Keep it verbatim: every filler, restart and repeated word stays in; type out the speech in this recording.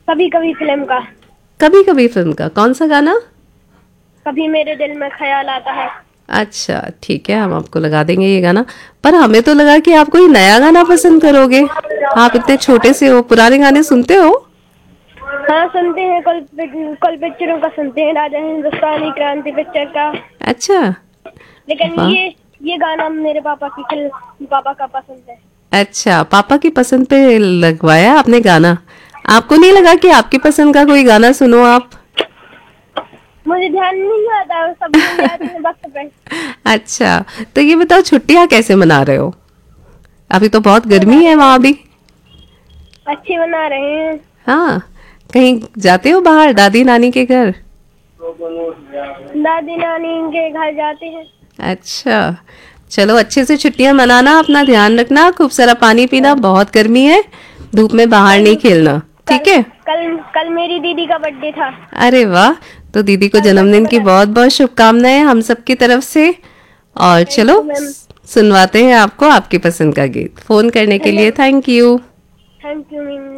कभी कभी फिल्म का। कभी कभी फिल्म का कौन सा गाना? कभी मेरे दिल में ख्याल आता है। अच्छा ठीक है, हम आपको लगा देंगे ये गाना। पर हमें तो लगा कि आप कोई नया गाना पसंद करोगे। आप इतने छोटे से हो, पुराने गाने सुनते हो? हाँ सुनते हैं, कल कल पिक्चरों का सुनते हैं, राजा हिंदुस्तानी क्रांति पिक्चर का। अच्छा। लेकिन वाह। ये ये गाना मेरे पापा की फिल्म पापा का पसंद है। अच्छा, पापा की पसंद पे लगवाया आपने गाना। आपको नहीं लगा कि आपकी पसंद का कोई गाना सुनो आप? मुझे ध्यान नहीं आता, सब भूल जाती हूँ वक्त पे। अच्छा, तो ये बताओ छुट्टियां कैसे मना रहे हो? अभी तो बहुत बना गर्मी है रहे वहां हैं, भी। अच्छे बना रहे हैं। हाँ, कहीं जाते हो बाहर दादी नानी के घर? दादी नानी के घर जाते हैं। अच्छा, चलो अच्छे से छुट्टियां मनाना, अपना ध्यान रखना, खूब सारा पानी पीना, बहुत गर्मी है, धूप में बाहर कल नहीं खेलना, ठीक कल है? कल कल मेरी दीदी का बर्थडे था। अरे वाह, तो दीदी को कल बर्थडे जन्मदिन की मना। बहुत बहुत शुभकामनाएं हम सबकी तरफ से। और थैंक चलो यू मैम। सुनवाते हैं आपको आपकी पसंद का गीत। फोन करने के लिए धन्यवाद। Thank you. Thank you ma'am.